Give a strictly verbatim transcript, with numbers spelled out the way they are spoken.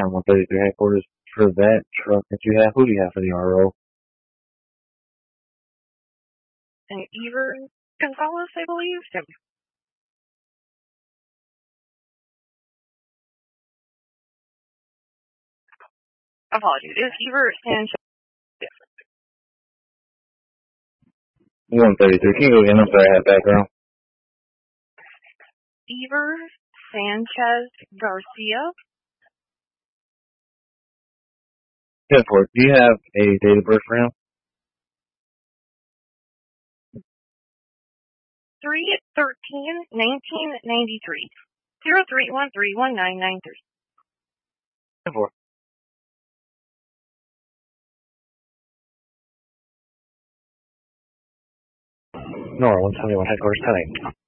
Nora one thirty-three headquarters. For that truck that you have, who do you have for the R O? And Ever Gonzalez, I believe. Yep. Apologies. It was Ever Sanchez. one thirty-three. Can you go again? I'm sorry, I have background. Ever Sanchez Garcia. ten four. Do you have a date of birth for him? three thirteen nineteen ninety-three. zero three one three one nine nine three. ten four. Nora one twenty-one headquarters ten eight.